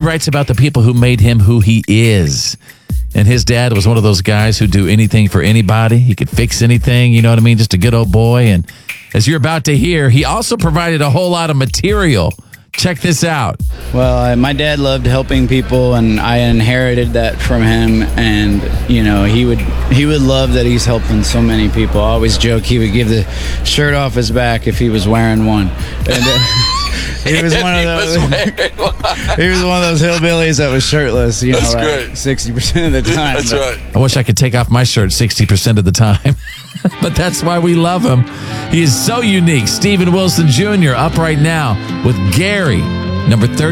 writes about the people who made him who he is. And his dad was one of those guys who'd do anything for anybody. He could fix anything, you know what I mean? Just a good old boy. And as you're about to hear, he also provided a whole lot of material. Check this out. Well, my dad loved helping people, and I inherited that from him. And you know, he would love that he's helping so many people. I always joke he would give the shirt off his back if he was wearing one. And he was one of those. He was one of those hillbillies that was shirtless. You know, That's like great. 60% of the time. That's right. I wish I could take off my shirt 60% of the time. But that's why we love him. He is so unique. Steven Wilson Jr. up right now with Gary, number 30.